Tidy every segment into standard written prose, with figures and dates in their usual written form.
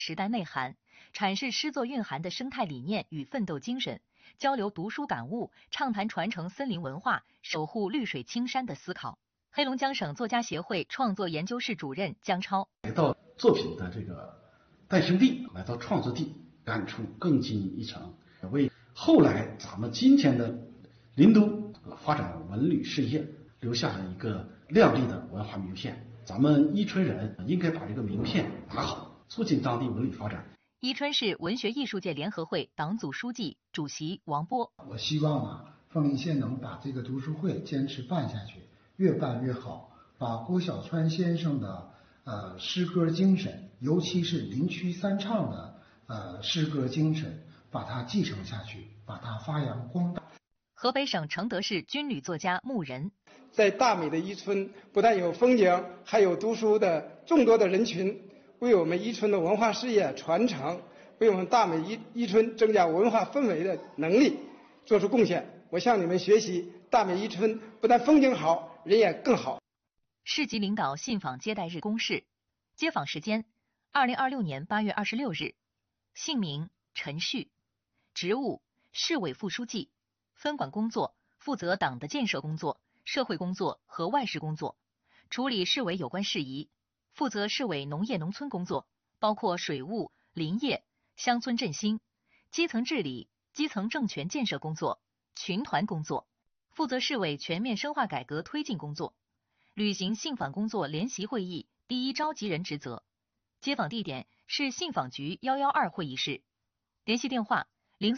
时代内涵，阐释诗作蕴含的生态理念与奋斗精神，交流读书感悟，畅谈传承森林文化、守护绿水青山的思考。黑龙江省作家协会创作研究室主任姜超， 来到作品的这个诞生地，来到创作地，感触更进一层，为后来咱们今天的林都发展文旅事业留下了一个亮丽的文化名片。咱们伊春人应该把这个名片打好，促进当地文旅发展。 伊春市文学艺术界联合会党组书记、主席王波， 我希望凤林县能把这个读书会坚持办下去，越办越好，把郭小川先生的诗歌精神，尤其是林区三唱的诗歌精神，把它继承下去，把它发扬光大。 河北省承德市军旅作家穆仁， 在大美的伊春，不但有风景，还有读书的众多的人群，为我们伊春的文化事业传承，为我们大美伊春增加文化氛围的能力做出贡献。我向你们学习，大美伊春不但风景好，人也更好。 市级领导信访接待日公示，接访时间：2026年8月26日。姓名：陈旭，职务：市委副书记，分管工作：负责党的建设工作、社会工作和外事工作，处理市委有关事宜，负责市委农业农村工作，包括水务、林业、乡村振兴、基层治理、基层政权建设工作、群团工作，负责市委全面深化改革推进工作，履行信访工作联席会议第一召集人职责。接访地点是信访局112会议室，联系电话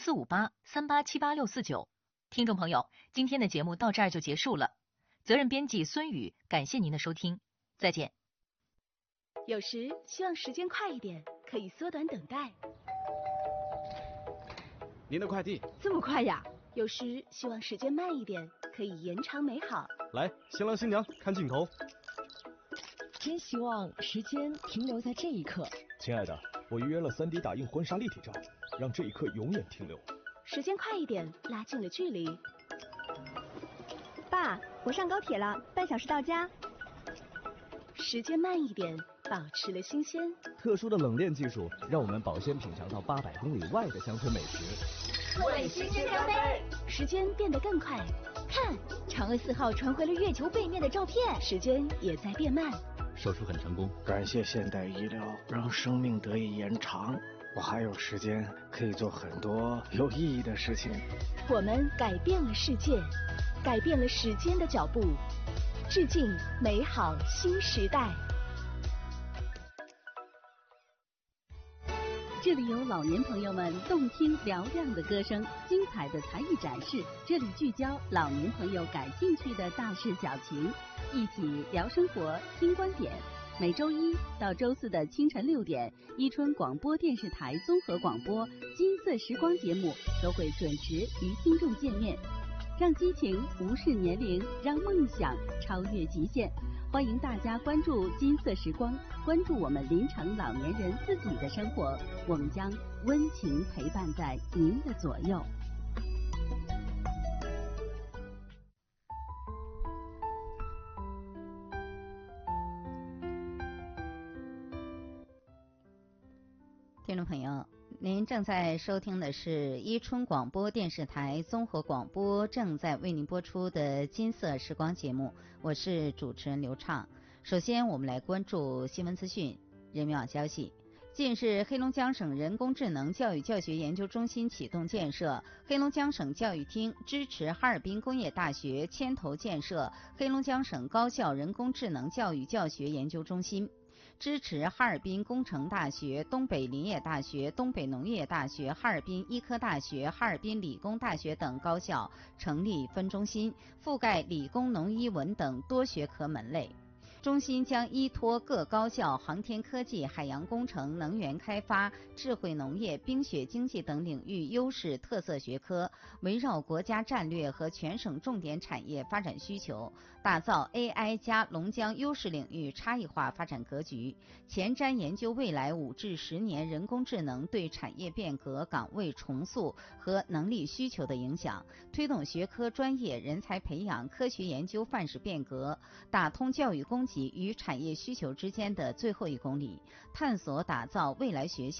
0458387869。听众朋友，今天的节目到这儿就结束了。责任编辑孙宇，感谢您的收听，再见。 有时希望时间快一点，可以缩短等待。 您的快递这么快呀？有时希望时间慢一点，可以延长美好。 来，新郎新娘看镜头。 真希望时间停留在这一刻。 亲爱的，我预约了3D 打印婚纱立体照，让这一刻永远停留。 时间快一点，拉近了距离。 爸，我上高铁了，半小时到家。 时间慢一点，保持了新鲜。 特殊的冷链技术，让我们保鲜品尝到800公里外的乡村美食。 为新鲜干杯！ 时间变得更快， 看，嫦娥4号传回了月球背面的照片。 时间也在变慢。 手术很成功， 感谢现代医疗，让生命得以延长。我还有时间可以做很多有意义的事情。 我们改变了世界，改变了时间的脚步，致敬美好新时代。 这里有老年朋友们动听嘹亮的歌声，精彩的才艺展示。这里聚焦老年朋友感兴趣的大事小情，一起聊生活，听观点。每周一到周四的清晨6点，伊春广播电视台综合广播金色时光节目都会准时与听众见面，让激情无视年龄，让梦想超越极限。欢迎大家关注金色时光，关注我们临城老年人自己的生活，我们将温情陪伴在您的左右。 听众朋友，您正在收听的是伊春广播电视台综合广播正在为您播出的金色时光节目，我是主持人刘畅。首先我们来关注新闻资讯、人民网消息。近日，黑龙江省人工智能教育教学研究中心启动建设，黑龙江省教育厅支持哈尔滨工业大学牵头建设黑龙江省高校人工智能教育教学研究中心，支持哈尔滨工程大学、东北林业大学、东北农业大学、哈尔滨医科大学、哈尔滨理工大学等高校成立分中心，覆盖理工、农医文等多学科门类。中心将依托各高校航天科技、海洋工程、能源开发、智慧农业、冰雪经济等领域优势特色学科，围绕国家战略和全省重点产业发展需求，打造 AI 加龙江优势领域差异化发展格局，前瞻研究未来5至10年人工智能对产业变革、岗位重塑和能力需求的影响，推动学科专业人才培养、科学研究范式变革，打通教育供给与产业需求之间的最后1公里，探索打造未来学校